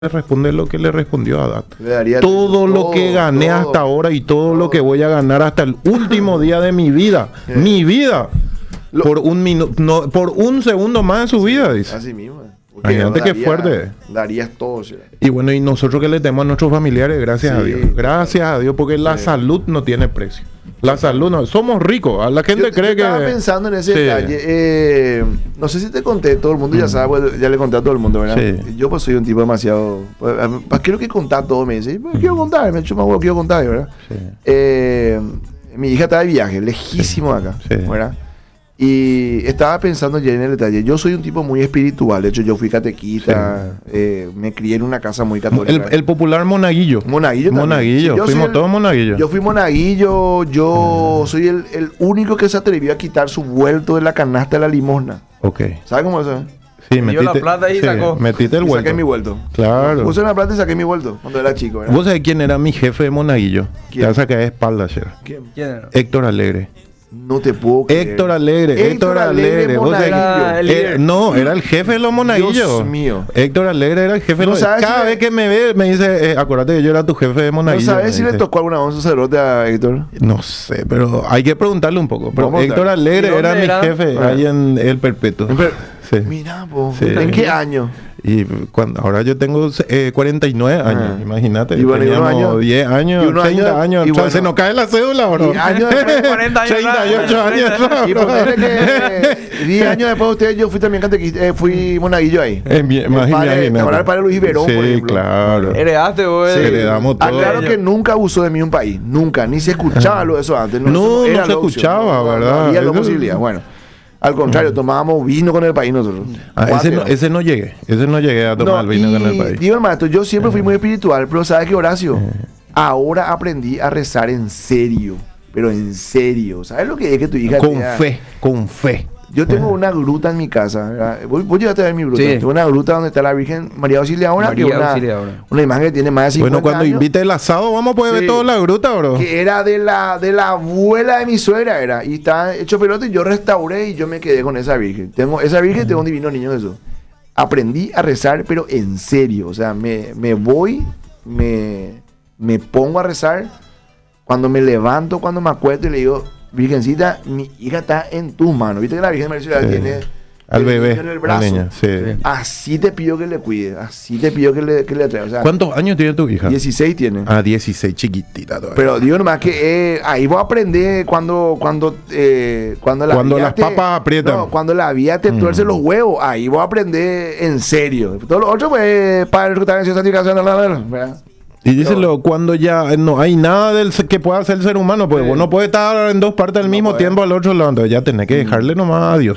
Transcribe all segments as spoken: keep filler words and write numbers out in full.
le responde lo que le respondió a Adán. Le daría Todo lo todo, que gané todo, hasta ahora y todo, todo. lo que voy a ganar hasta el último día de mi vida. Sí. Mi vida. Lo- Por un minuto, no, por un segundo más de su vida, dice. Así mismo. Porque Imagínate qué daría- fuerte. Darías todo. ¿Sí? Y bueno, y nosotros que le tenemos a nuestros familiares, gracias a Sí. Dios. Gracias a Dios, porque la Sí. salud no tiene precio. La salud no. Somos ricos. A la gente Yo, cree yo estaba que. pensando en ese Sí. detalle. Eh, no sé si te conté, todo el mundo ya sabe, pues, ya le conté a todo el mundo, ¿verdad? Sí. Yo pues soy un tipo demasiado... Pues, a mí, pues, quiero que contar todo, me dice. Pues, quiero contar, me he hecho más huevo, quiero contar, ¿verdad? Sí. Eh, mi hija está de viaje, lejísimo de acá, Sí. ¿verdad? Y estaba pensando ya en el detalle. Yo soy un tipo muy espiritual. De hecho, yo fui catequista. eh, me crié en una casa muy El, católica. el popular monaguillo. Monaguillo también. Monaguillo. Sí, yo soy Fuimos el- todos monaguillos. Yo fui monaguillo. Yo soy el, el único que se atrevió a quitar su vuelto de la canasta de la limosna. Ok. ¿Sabes cómo es eso? Sí, dio metiste, la plata y sí, sacó. metiste el Y vuelto. saqué mi vuelto. Claro. Puse una plata y saqué mi vuelto cuando era chico, ¿verdad? ¿Vos sabés quién era mi jefe de monaguillo? ¿Quién? Te vas a caer de espalda ayer. ¿Quién? ¿Quién era? Héctor Alegre. No te puedo creer. Héctor Alegre. Héctor Alegre. ¿Vos sabés- monaguillo. Era el Eh, líder. no, era el jefe de los monaguillos. Dios mío. Héctor Alegre era el jefe de No los sabes Cada si vez le- que me ve, me dice, eh, acuérdate que yo era tu jefe de ¿No monaguillo. sabes me si le dice. tocó alguna vez un sacerdote a Héctor? No sé, pero hay que preguntarle un poco. Pero Vamos a Héctor preguntarle. Alegre ¿Y dónde era mi era? jefe Ah. ahí en El Perpetuo. Pero- Sí. Mira, po, Sí. ¿en qué año? Y cuando, ahora yo tengo eh, cuarenta y nueve años, Ah. imagínate. Y bueno, y unos Teníamos años- diez años, y unos treinta años- años. y o sea, bueno- se nos cae la cédula, bro. Y años después, cuarenta años treinta y ocho atrás. años atrás, Y bro. ponerle que diez años después de ustedes, yo fui también catequista, eh, fui monaguillo ahí. Eh, bien, El padre- imagínate. ahora el padre Luis Verón, Sí, por ejemplo. claro. Heredaste, vos. Sí, el- heredamos todo. Aclaro que nunca abusó de mí un país, nunca, ni se escuchaba lo de eso antes. No, eso no era se la opción, escuchaba, no, no, ¿verdad? No había la Eso- posibilidad. Bueno, al contrario, tomábamos vino con el país nosotros. Ah, ese, Cuatro. no, ese no llegué. Ese no llegué a tomar No, el vino y con el país. digo, hermano, yo siempre fui muy espiritual, pero ¿sabes qué, Horacio? Ahora aprendí a rezar en serio, pero en serio. ¿Sabes lo que es que tu hija Con te- fe, con fe. Yo tengo una gruta en mi casa, ¿verdad? Vos, vos llegaste a ver mi gruta. Sí. Tengo una gruta donde está la Virgen María Auxiliadora, que es María una, Auxiliadora. una imagen que tiene más de cincuenta Bueno, cuando años, invite el asado, vamos a poder Sí. ver toda la gruta, bro. que era de la, de la abuela de mi suegra, era. Y está hecho pelote y yo restauré y yo me quedé con esa Virgen. Tengo esa Virgen, tengo un divino niño Jesús. Aprendí a rezar, pero en serio. O sea, me, me voy, me, me pongo a rezar. Cuando me levanto, cuando me acuesto y le digo, Virgencita, mi hija está en tus manos. Viste que la Virgen María Auxiliadora Sí. tiene Al el bebé, niño en el al brazo. niño, sí. Sí. Así te pido que le cuide, así te pido que le, que le traiga. O sea, ¿Cuántos años tiene tu hija? dieciséis tiene. Ah, dieciséis, chiquitita todavía. Pero digo nomás que eh, ahí voy a aprender cuando cuando eh, cuando la Cuando vía las papas aprietan. No, cuando la vía te tuerce Mm. los huevos, ahí voy a aprender en serio. Todo lo otro pues para el santificación, ¿verdad? Y díselo, cuando ya no hay nada del se- que pueda hacer el ser humano, pues Sí. vos no puedes estar en dos partes al No mismo puede. tiempo al otro lado. Entonces ya tenés que dejarle nomás a Dios.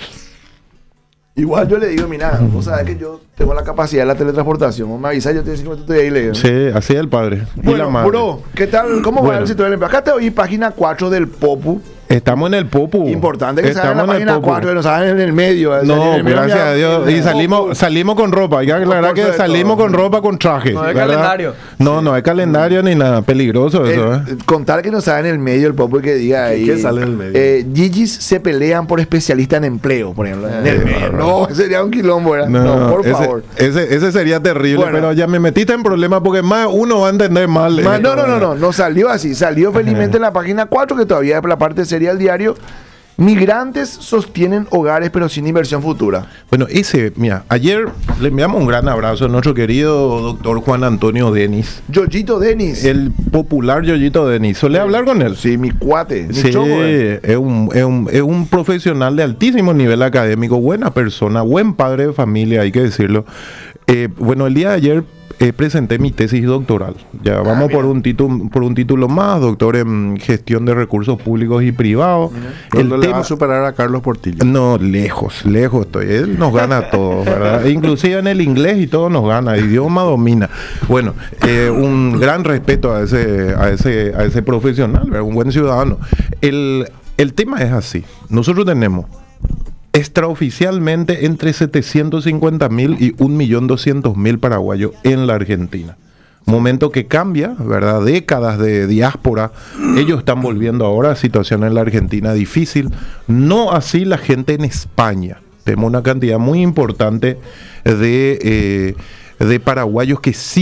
Igual yo le digo, mira, vos sabés que yo tengo la capacidad de la teletransportación. Vos me avisás, yo te digo que estoy ahí, le digo. Sí, así es el padre. y la Bueno, madre. bro, ¿qué tal? ¿Cómo va Bueno. el sitio del empleo? Acá te oí página cuatro del Popu. Estamos en el Popu. Importante que salgan en la Estamos en el página Popu. cuatro, que nos salgan en el medio. en No, el medio, gracias mira, a Dios. el Y salimos, Popu. salimos con ropa. Hay que aclarar Por que sobre salimos todo. con ropa con traje. No hay ¿verdad? calendario. No, no hay calendario ni nada. Peligroso eso, Eh, ¿eh? Contar que nos sale en el medio el popo y que diga ahí. qué sale en el medio? Eh, Gigis se pelean por especialista en empleo, por ejemplo. en el Eh, medio. bárbaro. No, sería un quilombo, ¿verdad? No, por ese, favor. Ese, ese sería terrible, Bueno. pero ya me metiste en problemas porque más uno va a entender mal. Ma- eh. no, no, no, no, no salió así. Salió felizmente en la página cuatro, que todavía es la parte seria del diario. Migrantes sostienen hogares pero sin inversión futura. Bueno, ese, mira, ayer le enviamos un gran abrazo a nuestro querido doctor Juan Antonio Denis, Yoyito Denis. el popular Yoyito Denis. ¿Solé hablar con él? Sí, mi cuate. Mi Sí, choco, eh. es un, es, un, es un profesional de altísimo nivel académico, buena persona, buen padre de familia, hay que decirlo. Eh, bueno, el día de ayer eh, presenté mi tesis doctoral. Ya vamos por mira. un título, por un título más, doctor en gestión de recursos públicos y privados. El ¿Dónde le va tema, a superar a Carlos Portillo? no, lejos, lejos estoy. Él nos gana a todos, ¿verdad? E inclusive en el inglés y todo nos gana. Idioma domina. Bueno, eh, un gran respeto a ese, a ese, a ese profesional, ¿verdad? Un buen ciudadano. El, el tema es así. Nosotros tenemos extraoficialmente entre setecientos cincuenta mil y un millón doscientos mil paraguayos en la Argentina. Momento que cambia, ¿verdad? Décadas de diáspora. Ellos están volviendo ahora a situación en la Argentina difícil. No así la gente en España. Tenemos una cantidad muy importante de, eh, de paraguayos que sí